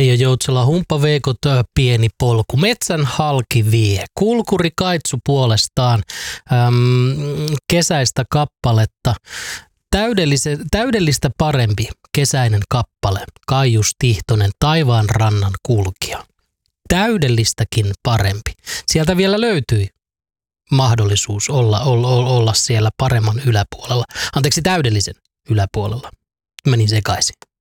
Veijo Joutsela, Humppa Veikot, Pieni polku. Metsän halki vie. Kulkuri Kaitsu puolestaan kesäistä kappaletta. Täydellistä parempi kesäinen kappale. Kaijus Tihtonen, Taivaan rannan kulkija. Täydellistäkin parempi. Sieltä vielä löytyi mahdollisuus olla siellä paremman yläpuolella. Anteeksi, täydellisen yläpuolella. Menin sekaisin.